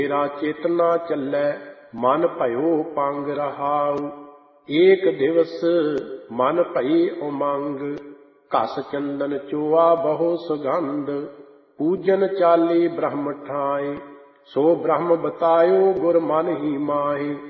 ਮੇਰਾ ਚੇਤਨਾ ਚੱਲੈ ਮਨ ਭਇਓ ਪੰਗ ਰਹਾਉ। ਏਕ ਦਿਵਸ ਮਨ ਭਈ ਉਮੰਗ, ਘਸ ਚੰਦਨ ਚੋਆ ਬਹੁ ਸੁਗੰਧ। ਪੂਜਨ ਚਾਲੀ ਬ੍ਰਹਮ ਠਾਏ, ਸੋ ਬ੍ਰਹਮ ਬਤਾਇਓ ਗੁਰ ਮਨ ਹੀ ਮਾਹੇ।